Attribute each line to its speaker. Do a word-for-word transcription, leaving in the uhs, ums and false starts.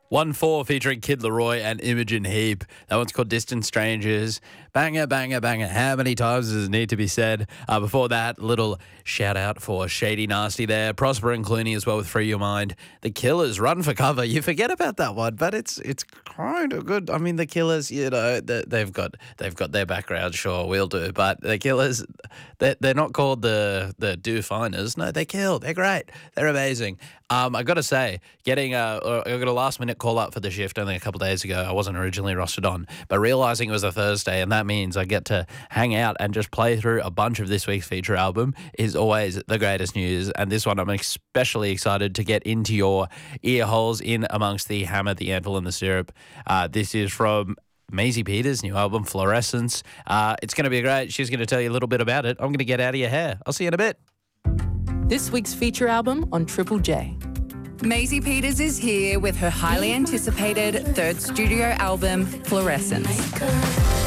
Speaker 1: one four featuring Kid Laroi and Imogen Heap. That one's called Distant Strangers. Banger, banger, banger. How many times does it need to be said? Uh, before that, little shout out for Shady Nasty there. Prosper and Clooney as well with Free Your Mind. The Killers, Run for Cover. You forget about that one, but it's it's kind of good. I mean, the Killers, you know, they, they've got they've got their background, sure, we'll do. But the Killers, they're, they're not called the, the Do Finers. No, they kill. They're great. They're amazing. Um, I got to say, getting a, I got a last minute call up for the shift only a couple of days ago. I wasn't originally rostered on, but realizing it was a Thursday and that means I get to hang out and just play through a bunch of this week's feature album is always the greatest news. And this one I'm especially excited to get into your ear holes in amongst the hammer, the anvil, and the syrup. Uh, this is from Maisie Peters' new album, Fluorescence. Uh, it's going to be great. She's going to tell you a little bit about it. I'm going to get out of your hair. I'll see you in a bit.
Speaker 2: This week's feature album on Triple J.
Speaker 3: Maisie Peters is here with her highly anticipated third studio album, Fluorescence.